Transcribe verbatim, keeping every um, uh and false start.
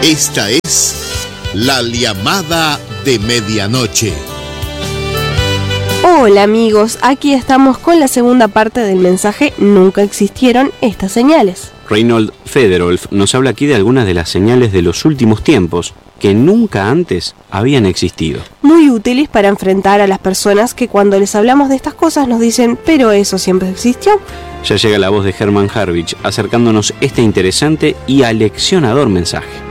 Esta es la llamada de medianoche. Hola amigos, aquí estamos con la segunda parte del mensaje Nunca existieron estas señales. Reinhold Federolf nos habla aquí de algunas de las señales de los últimos tiempos que nunca antes habían existido. Muy útiles para enfrentar a las personas que cuando les hablamos de estas cosas nos dicen, pero eso siempre existió. Ya llega la voz de Hermann Harwich acercándonos este interesante y aleccionador mensaje.